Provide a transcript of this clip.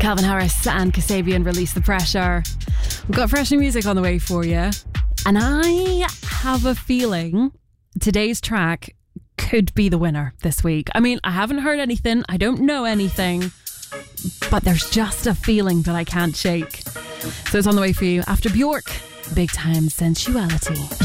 Calvin Harris and Kasabian release The Pressure. We've got fresh new music on the way for you. And I have a feeling today's track could be the winner this week. I mean, I haven't heard anything. I don't know anything. But there's just a feeling that I can't shake. So it's on the way for you after Bjork, Big Time Sensuality.